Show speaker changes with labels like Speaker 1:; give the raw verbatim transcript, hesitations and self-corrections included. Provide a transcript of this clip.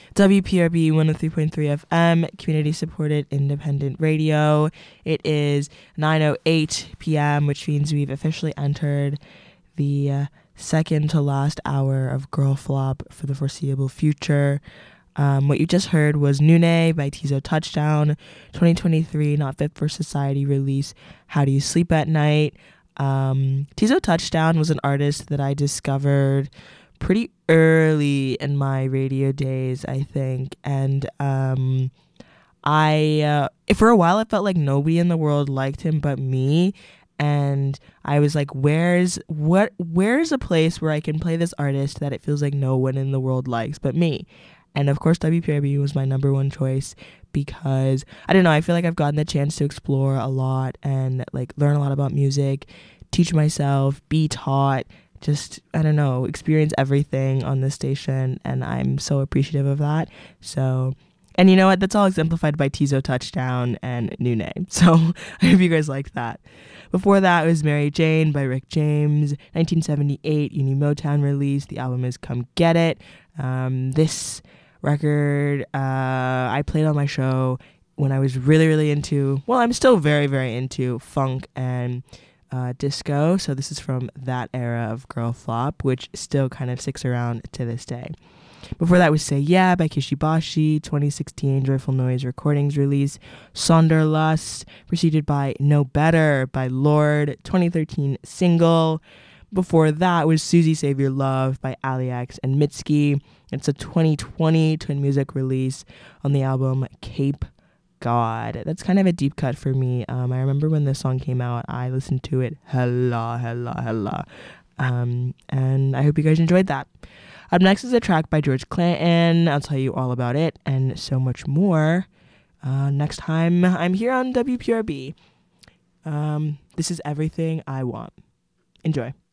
Speaker 1: W P R B one oh three point three F M, community-supported independent radio. It is nine oh eight p.m., which means we've officially entered the uh, second to last hour of Girl Flop for the foreseeable future. Um, what you just heard was Nune by Tizo Touchdown, twenty twenty-three Not Fit for Society release, How Do You Sleep at Night? Um, Tizo Touchdown was an artist that I discovered pretty early in my radio days, I think. And um, I, uh, for a while, it felt like nobody in the world liked him but me. And I was like, where's what? Where's a place where I can play this artist that it feels like no one in the world likes but me? And of course, W P R B was my number one choice because, I don't know, I feel like I've gotten the chance to explore a lot and like learn a lot about music, teach myself, be taught, just, I don't know, experience everything on this station. And I'm so appreciative of that. So, and you know what? That's all exemplified by Tizo Touchdown and Nune. So I hope you guys liked that. Before that was Mary Jane by Rick James, nineteen seventy-eight Uni Motown release. The album is Come Get It. Um, this record uh, I played on my show when I was really, really into, well, I'm still very, very into funk and uh, disco. So this is from that era of Girl Flop, which still kind of sticks around to this day. Before that was Say Yeah by Kishibashi, twenty sixteen Joyful Noise Recordings release. Sonderlust, preceded by No Better by Lorde, twenty thirteen single. Before that was Susie Save Your Love by Aliax and Mitski. It's a twenty twenty Twin Music release on the album Cape God. That's kind of a deep cut for me. Um, I remember when this song came out, I listened to it hella, hella, hella. Um, and I hope you guys enjoyed that. Up next is a track by George Clinton. I'll tell you all about it and so much more uh, next time I'm here on W P R B. Um, this is Everything I Want. Enjoy.